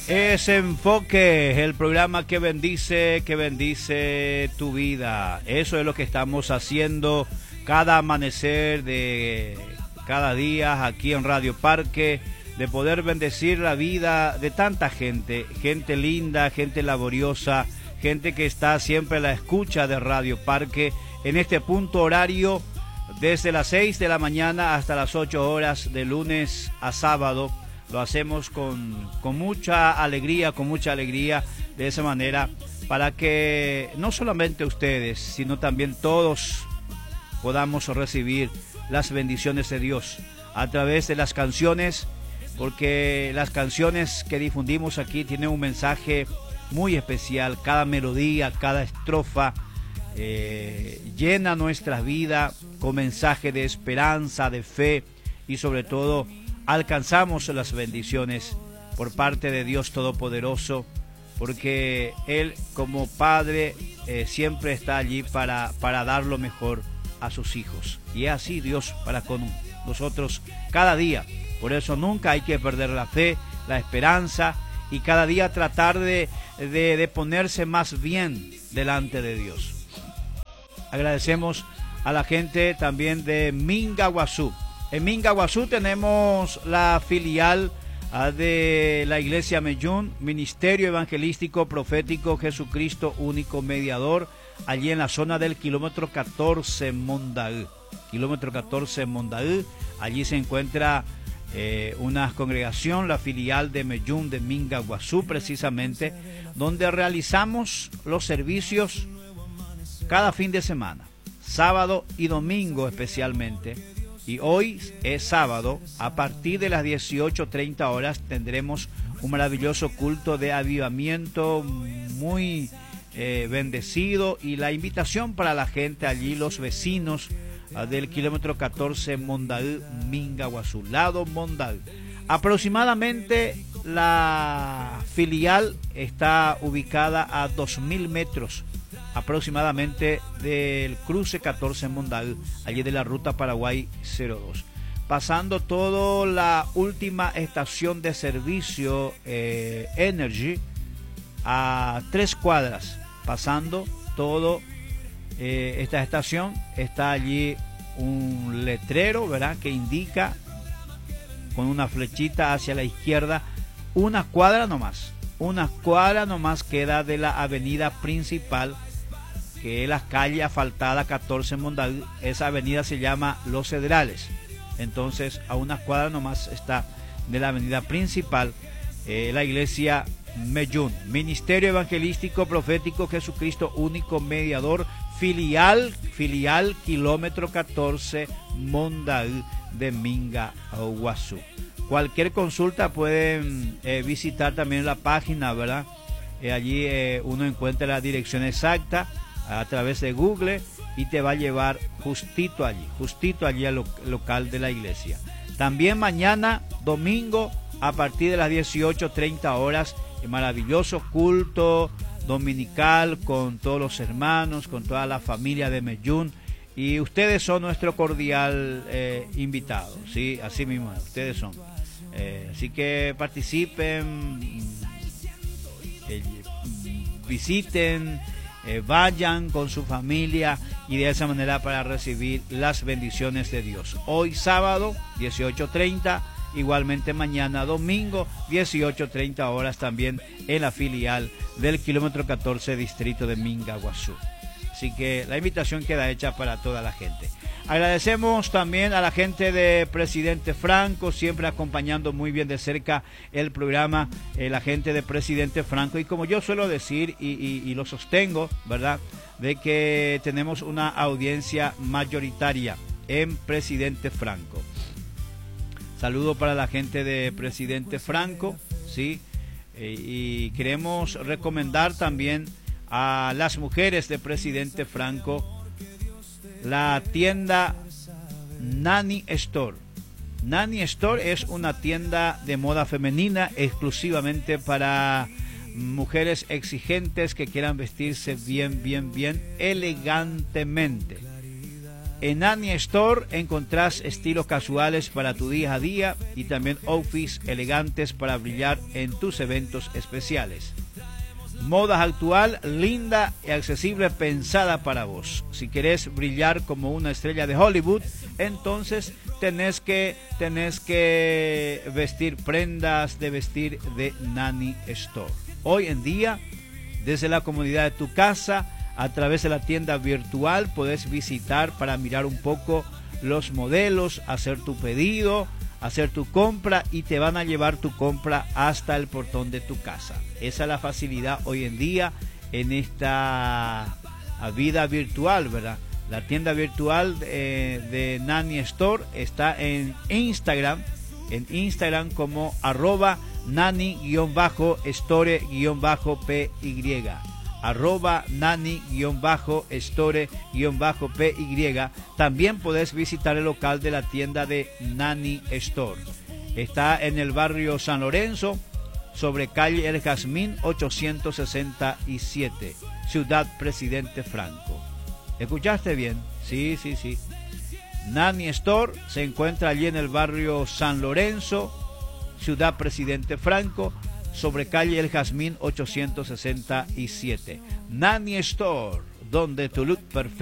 Es Enfoque, el programa que bendice tu vida. Eso es lo que estamos haciendo cada amanecer de cada día aquí en Radio Parque, de poder bendecir la vida de tanta gente, gente linda, gente laboriosa, gente que está siempre a la escucha de Radio Parque en este punto horario desde las 6 de la mañana hasta las 8 horas de lunes a sábado. Lo hacemos con mucha alegría, de esa manera, para que no solamente ustedes, sino también todos podamos recibir las bendiciones de Dios a través de las canciones, porque las canciones que difundimos aquí tienen un mensaje muy especial. Cada melodía, cada estrofa llena nuestra vida con mensaje de esperanza, de fe, y sobre todo alcanzamos las bendiciones por parte de Dios Todopoderoso, porque Él como Padre siempre está allí para dar lo mejor a sus hijos. Y es así Dios para con nosotros cada día. Por eso nunca hay que perder la fe, la esperanza, y cada día tratar de ponerse más bien delante de Dios. Agradecemos a la gente también de Mingaguazú. En Mingaguazú tenemos la filial de la Iglesia Meyún, Ministerio Evangelístico Profético Jesucristo Único Mediador, allí en la zona del kilómetro 14 Mondaú. Kilómetro 14 Mondaú, allí se encuentra una congregación, la filial de Meyún de Mingaguazú, precisamente, donde realizamos los servicios cada fin de semana, sábado y domingo especialmente. Y hoy es sábado, a partir de las 18:30 horas tendremos un maravilloso culto de avivamiento muy bendecido, y la invitación para la gente allí, los vecinos del kilómetro 14 Mondaú, Mingaguazú, lado Mondaú. Aproximadamente la filial está ubicada a 2000 metros aproximadamente del cruce 14 Mondaú, allí de la ruta Paraguay 02, pasando toda la última estación de servicio Energy a 3 cuadras, pasando todo esta estación. Está allí un letrero, ¿verdad?, que indica con una flechita hacia la izquierda, una cuadra nomás queda de la avenida principal, que es la calle asfaltada 14 Mondaú. Esa avenida se llama Los Cedrales. Entonces, a una cuadra nomás está de la avenida principal la iglesia Meyún, Ministerio Evangelístico Profético Jesucristo Único Mediador, filial kilómetro 14 Mondaú de Mingaguazú. Cualquier consulta pueden visitar también la página, ¿verdad? Allí uno encuentra la dirección exacta a través de Google y te va a llevar justito allí al local de la iglesia. También mañana domingo a partir de las 18:30 horas, el maravilloso culto dominical con todos los hermanos, con toda la familia de Meyún, y ustedes son nuestro cordial invitado, ¿sí? Así mismo, ustedes son. Así que participen, visiten, vayan con su familia, y de esa manera para recibir las bendiciones de Dios. Hoy sábado 18:30, igualmente mañana domingo 18:30 horas también en la filial del kilómetro 14 distrito de Mingaguazú. Así que la invitación queda hecha para toda la gente. Agradecemos también a la gente de Presidente Franco, siempre acompañando muy bien de cerca el programa, la gente de Presidente Franco. Y como yo suelo decir, y lo sostengo, ¿verdad?, de que tenemos una audiencia mayoritaria en Presidente Franco. Saludo para la gente de Presidente Franco, ¿sí? Y queremos recomendar también a las mujeres de Presidente Franco la tienda Nani Store. Nani Store es una tienda de moda femenina exclusivamente para mujeres exigentes que quieran vestirse bien elegantemente. En Nani Store encontrás estilos casuales para tu día a día y también outfits elegantes para brillar en tus eventos especiales. Moda actual, linda y accesible, pensada para vos. Si querés brillar como una estrella de Hollywood, entonces tenés que vestir prendas de vestir de Nani Store. Hoy en día, desde la comodidad de tu casa, a través de la tienda virtual, podés visitar para mirar un poco los modelos, hacer tu pedido, hacer tu compra y te van a llevar tu compra hasta el portón de tu casa. Esa es la facilidad hoy en día en esta vida virtual, ¿verdad? La tienda virtual de Nani Store está en Instagram como @nani_store_py, @nani_store_py. También podés visitar el local de la tienda de Nani Store. Está en el barrio San Lorenzo, sobre calle El Jazmín 867, Ciudad Presidente Franco. ¿Escuchaste bien? Sí. Nani Store se encuentra allí en el barrio San Lorenzo, Ciudad Presidente Franco, sobre calle El Jazmín 867. Nani Store, donde tu look perfecto